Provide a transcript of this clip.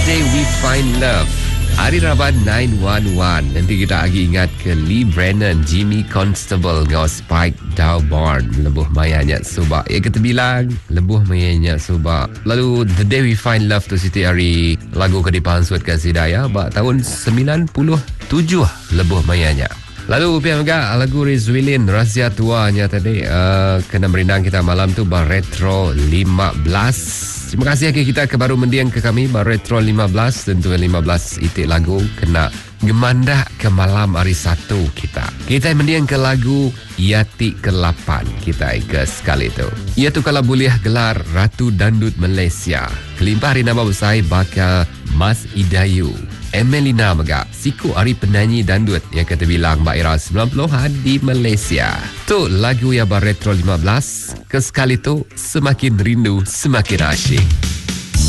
Day We Find Love. Hari Raban 911. Nanti kita lagi ingat ke Lee Brennan, Jimmy Constable dengan Spike Dawbarn. Lebuh mayanya subak. Ya kita bilang lebuh mayanya subak. Lalu The Day We Find Love tu Siti hari lagu kedipahan suat kasih daya ba tahun 97 lebuh mayanya. Lalu pihak juga lagu Rizwilin Rahsia Tuanya tadi kena merindang kita malam tu ba Retro 15. Terima kasih ke kita ke baru mendiang ke kami ba Retro 15. Tentu 15 itik lagu kena gemandah ke malam hari Sabtu kita. Kita mendiang ke lagu Yati ke-8 kita ke sekali tu. Ia tu kalau boleh gelar Ratu Dandut Malaysia. Kelimpah hari nama besar bakal Mas Idayu. Emelina Mega, siku hari penyanyi dandut yang kata bilang Mbak Ira 90-an di Malaysia. Tu lagu yang Retro 15, ke sekali tu semakin rindu, semakin asyik.